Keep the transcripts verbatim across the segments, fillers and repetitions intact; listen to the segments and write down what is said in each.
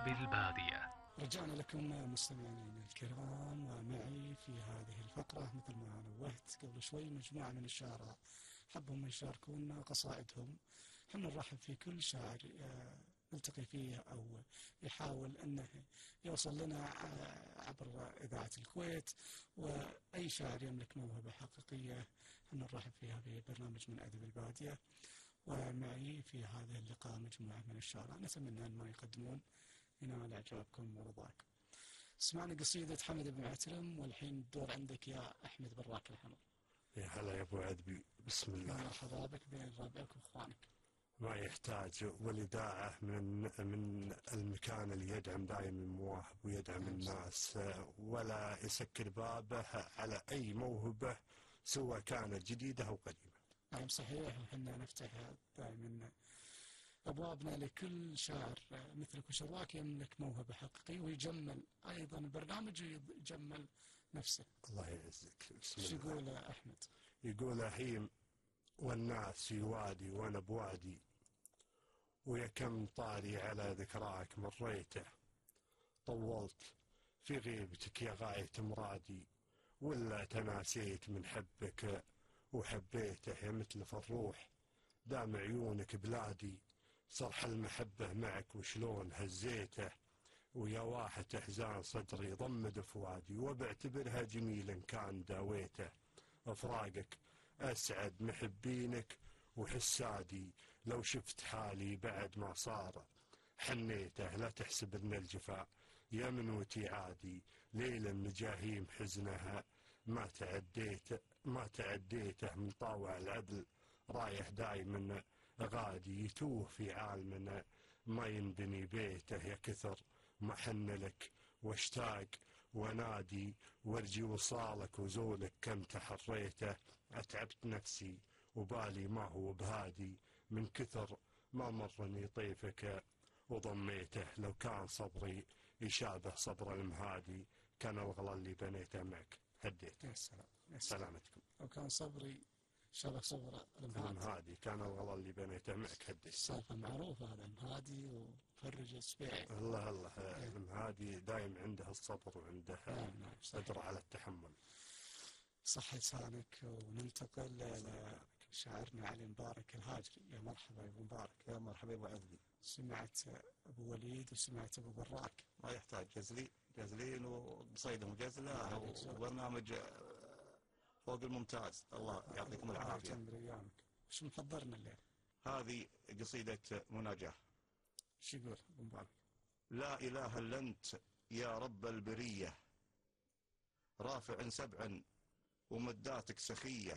أدب البادية. رجعنا لكم مستمعينا الكرام، ومعي في هذه الفقرة مثل ما نوهت قبل شوي مجموعة من الشعراء حبهم يشاركونا قصائدهم. حنا نرحب في كل شاعر نلتقي فيه أو يحاول أنه يوصل لنا عبر إذاعة الكويت، وأي شاعر يملك موهبة حقيقية حنا نرحب فيها في برنامج من أدب البادية. ومعي في هذا اللقاء مجموعة من الشعراء نتمنى أن ما يقدمون ينال إعجابكم ورضاكم. سمعنا قصيدة حمد بن عترم، والحين الدور عندك يا أحمد براك الحمر. يا هلا يا أبو عدبي، بسم الله. مرحبا بك بين ربعك وإخوانك. ما يحتاج والإذاعة من من المكان اللي يدعم دائما المواهب ويدعم الناس، ولا يسكر بابه على أي موهبة سواء كانت جديدة أو قديمة. نعم صحيح، وحنا نفتح دائما أبوابنا لكل شاعر مثلك وشرواك يملك موهبة حقيقية ويجمل أيضا البرنامج ويجمل نفسه. الله يعزك. بسم الله. الله. يقول أحمد؟ يقول هيم والناس في وادي وأنا بوادي، ويا كم طاري على ذكراك مريته، طولت في غيبتك يا غاية مرادي، ولا تناسيت من حبك وحبيته يا مثل الروح، دام عيونك بلادي، صرح المحبة معك وشلون هزيته، ويا واحة أحزان صدري ضمد فؤادي، وبعتبرها جميلا كان داويته، أفراقك أسعد محبينك وحسادي، لو شفت حالي بعد ما صار حنيته، لا تحسب ان الجفاء يا منوتي عادي، ليلا مجاهيم حزنها ما تعديت ما تعديته، من طاوع العدل رايح دايما غادي، يتوه في عالمنا ما ينبني بيته، يا كثر ما حن لك واشتاق ونادي، وارجي وصالك وزولك كم تحريته، اتعبت نفسي وبالي ما هو بهادي، من كثر ما مرني طيفك وضميته، لو كان صبري يشابه صبر المهادي، كان الغلا اللي بنيته معك هديته. يا سلام يا سلام. سلامتكم. لو كان صبري شبه صبر المهادي المهادي، كان الغلا اللي بنيته معك هديته. سالفة معروفة هذا المهادي وفرج السبيعي. الله الله. المهادي دايم عنده الصبر وعنده قدرة على التحمل. صح لسانك. وننتقل لشاعرنا علي مبارك الهاجري. يا مرحبا يا ابو مبارك. يا مرحبا يا ابو عدلي. سمعت ابو وليد وسمعت ابو براك. ما يحتاج جزلي جزلين وقصيدة مجزلة وبرنامج فوق الممتاز. الله يعطيكم العافية. وش محضرنا الليل؟ هذه قصيدة مناجاة. شو يقول ابو مبارك؟ لا اله الا انت يا رب البرية، رافع سبعا ومداتك سخية،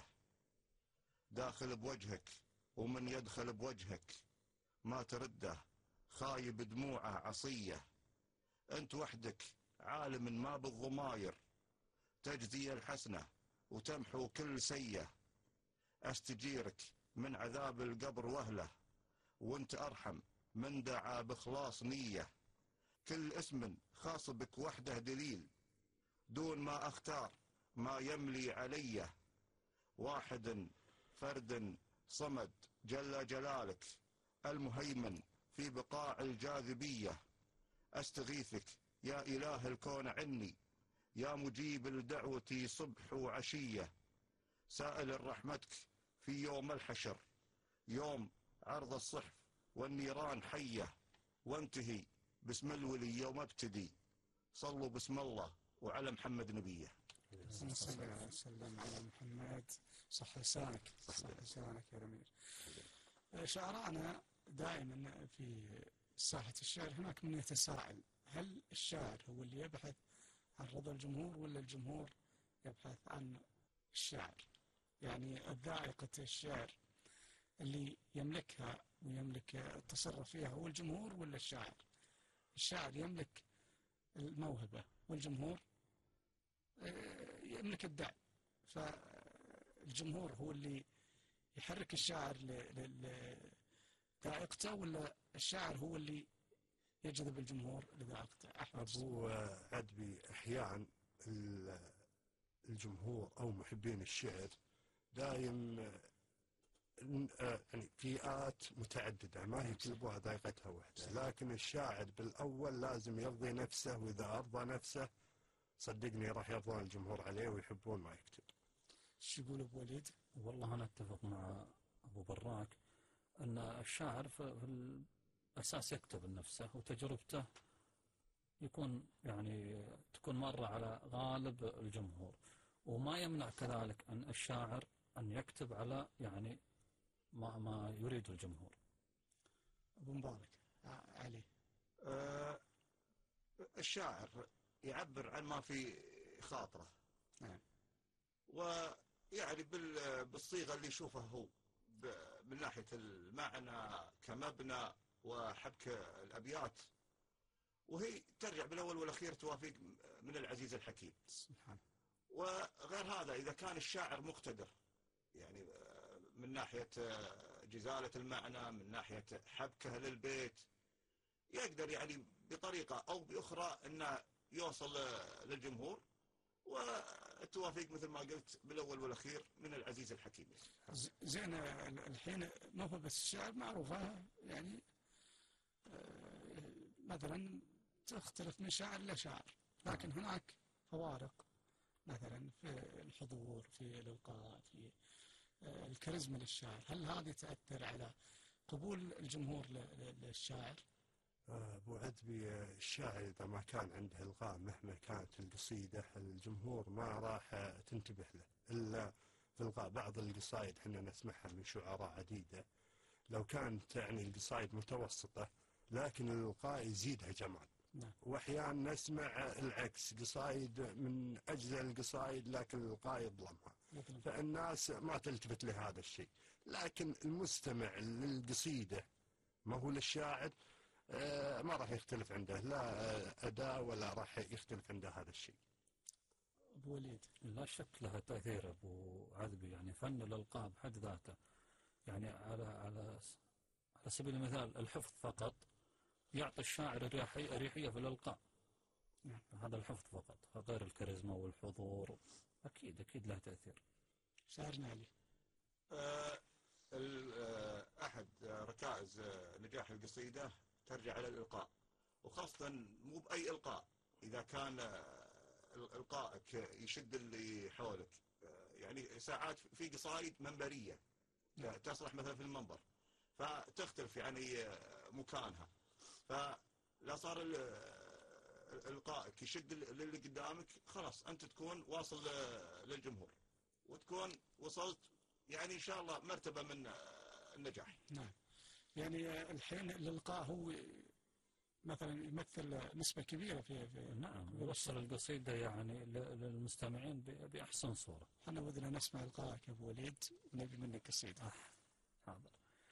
داخل بوجهك ومن يدخل بوجهك ما ترده، خايب دموعه عصية، انت وحدك عالم ما بالضماير، تجزي الحسنة وتمحو كل سيئة، استجيرك من عذاب القبر وهله، وانت ارحم من دعا بخلاص نية، كل اسم خاص بك وحده دليل، دون ما اختار ما يملي علي، واحد فرد صمد جل جلالك، المهيمن في بقاع الجاذبية، استغيثك يا إله الكون عني، يا مجيب الدعوة صبح وعشية، سائل رحمتك في يوم الحشر، يوم عرض الصحف والنيران حية، وانتهي بسم الولي يوم ابتدي، صلوا بسم الله وعلى محمد نبيه. صلى الله عليه وسلم على محمد. صح لسانك صح لسانك يا رمير. شعرانا دائما في ساحة الشعر هناك من يتساءل، هل الشاعر هو اللي يبحث عن رضا الجمهور ولا الجمهور يبحث عن الشاعر؟ يعني ذائقة الشعر اللي يملكها ويملك التصرف فيها هو الجمهور ولا الشاعر؟ الشاعر يملك الموهبة والجمهور يملك الدعم، فالجمهور هو اللي يحرك الشاعر لذائقته ولا الشاعر هو اللي يجذب الجمهور لذائقته؟ أحمد أبو عدبي، أحيانا الجمهور أو محبين الشعر دايم يعني فئات متعددة، ما هي كل أبوها ذائقتها واحدة، لكن الشاعر بالأول لازم يرضي نفسه، وإذا أرضى نفسه صدقني راح يرضون الجمهور عليه ويحبون ما يكتب. شو يقول أبو وليد؟ والله أنا أتفق مع أبو براك أن الشاعر في الأساس يكتب لنفسه، وتجربته يكون يعني تكون مرة على غالب الجمهور، وما يمنع كذلك أن الشاعر أن يكتب على يعني ما ما يريد الجمهور. أبو مبارك علي. أه الشاعر يعبر عن ما في خاطره، نعم، ويعني بالصيغة اللي يشوفها هو من ناحية المعنى كمبنى وحبك الأبيات، وهي ترجع بالأول والأخير توافيق من العزيز الحكيم سبحانه. وغير هذا إذا كان الشاعر مقتدر يعني من ناحية جزالة المعنى، من ناحية حبكه للبيت، يقدر يعني بطريقة أو بأخرى أنه يوصل للجمهور، والتوافيق مثل ما قلت بالأول والأخير من العزيز الحكيم. زين الحين موهبة الشعر معروفة يعني مثلا تختلف من شاعر لشاعر، لكن هناك فوارق مثلا في الحضور، في الإلقاء، في الكاريزما للشاعر. هل هذه تأثر على قبول الجمهور للشاعر؟ أبو عدبي الشاعر إذا ما كان عنده إلقاء مهما كانت القصيدة الجمهور ما راح تنتبه له إلا في إلقاء. بعض القصائد حنا نسمعها من شعراء عديدة لو كانت يعني القصائد متوسطة لكن الإلقاء يزيدها جمال. نعم. وأحيانا نسمع العكس، قصائد من أجزل القصائد لكن الإلقاء يظلمها، فالناس ما تلتفت لهذا الشيء. لكن المستمع للقصيدة ما هو للشاعر آه ما راح يختلف عنده لا أداء ولا راح يختلف عنده هذا الشيء. أبو وليد. لا شك لها تأثير أبو عذبي، يعني فن الإلقاء بحد ذاته يعني على على على سبيل المثال الحفظ فقط يعطي الشاعر الريحية في الإلقاء. نعم. هذا الحفظ فقط، غير الكاريزما والحضور أكيد أكيد له تأثير. شاعرنا علي. أه أحد ركائز نجاح القصيدة ترجع إلى الإلقاء، وخاصة مو بأي إلقاء، إذا كان إلقائك يشد اللي حولك. يعني ساعات في قصائد منبرية تصلح مثلا في المنبر فتختلف يعني مكانها، فلا صار إلقائك يشد اللي قدامك خلاص أنت تكون واصل للجمهور وتكون وصلت يعني إن شاء الله مرتبة من النجاح. نعم. يعني الحين الإلقاء هو مثلا يمثل نسبة كبيرة في, في نعم يوصل القصيدة يعني للمستمعين بأحسن صورة. احنا ودنا نسمع إلقائك أبو وليد ونبي منك قصيدة. آه. حاضر.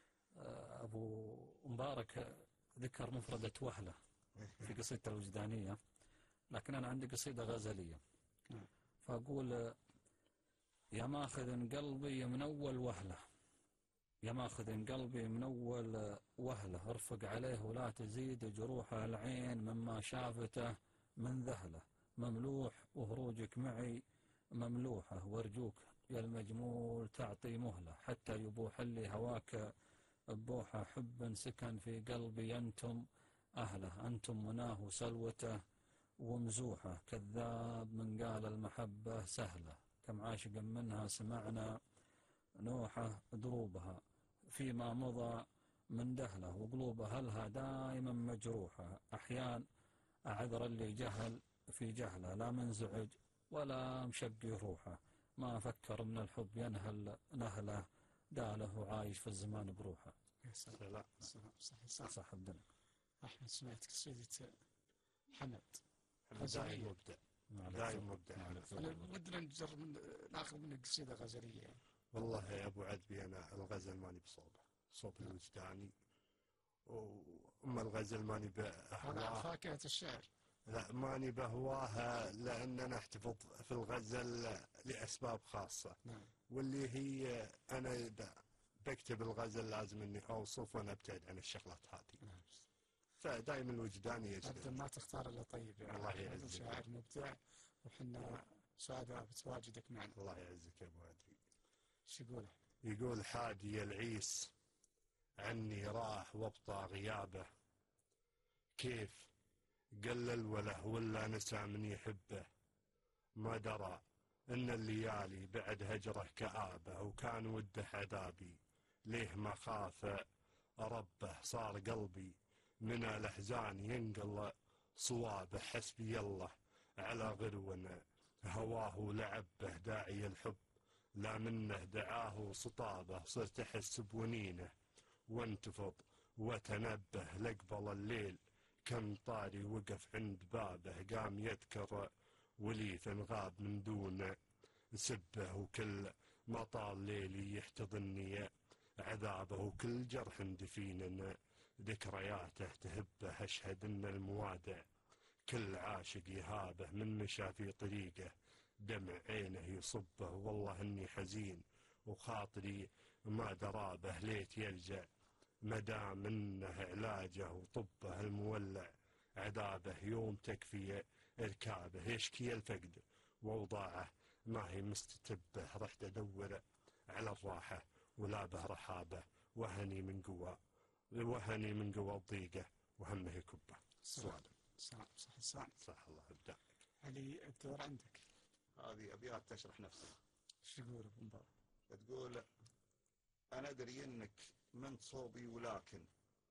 أبو مبارك ذكر مفردة وهلة في قصيدة الوجدانية، لكن أنا عندي قصيدة غزلية. نعم. فأقول يا ماخذ قلبي من أول وهلة، يا ماخذ قلبي من أول وهلة، ارفق عليه ولا تزيد جروحه العين مما شافته من ذهله، مملوح وهروجك معي مملوحة، وارجوك يا المجمول تعطي مهلة، حتى يبوح لي هواك بوحة، حب سكن في قلبي أنتم أهله، أنتم مناه سلوته ومزوحة، كذاب من قال المحبة سهلة، كم عاشق منها سمعنا نوحة دروبها، فيما مضى من دهله، وقلوبها لها دائما مجروحة، أحيان أعذر اللي جهل في جهله، لا منزعج ولا مشقي روحه، ما أفكر من الحب ينهل نهله، داله عايش في الزمان بروحه. يا سلام. صح صح صح. صح الدنيا. أحمد سمعت قصيدة حمد. دائما مبدع. دائما مبدع. ودنا نجرب من ناخذ منك قصيدة غزلية يعني. والله يا أبو عدبي أنا الغزل ماني بصوبه، صوب الوجداني، وأما الغزل ماني بهواها. هذا فاكهة الشعر. لا ماني بهواها لأن أنا أحتفظ في الغزل لأسباب خاصة. نعم. واللي هي أنا إذا بكتب الغزل لازم إني أوصف وأنا أبتعد عن الشغلات هذه. نعم. فدائما الوجداني يجب. أبدا ما تختار إلا طيب يعني. الله يعزك. شاعر مبدع وحنا سعداء بتواجدك معنا. الله يعزك يا أبو عدي. شو يقوله؟ يقول حادي العيس عني راح وابطى غيابه، كيف قلل وله ولا نسى من يحبه، ما درى ان الليالي بعد هجره كآبه، وكان وده عذابي ليه ما خاف ربه، صار قلبي من الأحزان ينقل صوابه، حسبي الله على غرو هواه لعبه، داعي الحب لا منه دعاه سطابه، صرت أحس بونينه وانتفض وتنبه، لقبل الليل كم طاري وقف عند بابه، قام يذكر وليث غاب من دون سبه، وكل ما طال ليلي يحتضني عذابه، وكل جرح دفين ذكرياته تهبه، أشهد أن الموادع كل عاشق يهابه، من مشى في طريقه دمع عينه يصبه، والله إني حزين وخاطري ما درابه، ليت يلجأ مدام إنه علاجه وطبه المولع عذابه، يوم تكفي إركابه يشكي الفقد وأوضاعه ما هي مستتبه، رحت أدور على الراحة ولا به رحابه، وهني من قوى وهني من قوى الضيقة وهمه يكبه. سؤال صح صح صح صح الله ابداع. علي الدور عندك. هذه أبيات تشرح نفسها. ايش تقول ابو مبارك؟ تقول أنا أدري إنك من صوبي، ولكن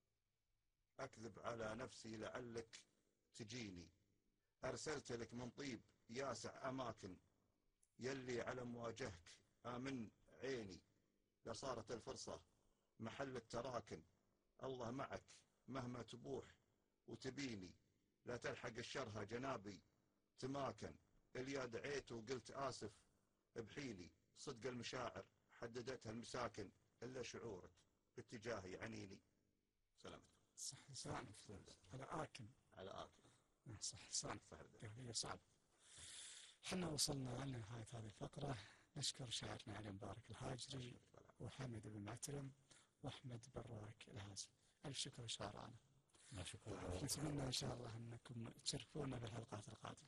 أكذب على نفسي لعلك تجيني، أرسلت لك من طيب ياسع أماكن، يلي على مواجهك آمن عيني، لصارت الفرصة محل التراكن، الله معك مهما تبوح وتبيني، لا تلحق الشرها جنابي تماكن، اليا دعيت وقلت آسف بحيلي، صدق المشاعر حددتها المساكن، إلا شعورك باتجاهي عنيني. سلامتك. صح صح على آكن على آكل. صح صح هي صعب. حنا وصلنا لنهاية هذه الفقرة، نشكر شاعرنا علي مبارك الهاجري وحمد بن معترم وأحمد براك الهازم. ألف شكر شاعرانا. شكرا. نتمنى إن شاء الله أنكم تشرفونا بالحلقات القادمة.